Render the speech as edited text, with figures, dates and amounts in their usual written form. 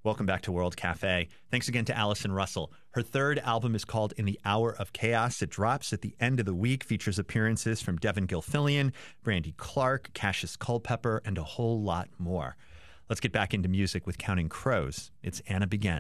Welcome back to World Cafe. Thanks again to Allison Russell. Her third album is called In the Hour of Chaos. It drops at the end of the week, features appearances from Devin Gilfillian, Brandy Clark, Cassius Culpepper, and a whole lot more. Let's get back into music with Counting Crows. It's Anna Begin.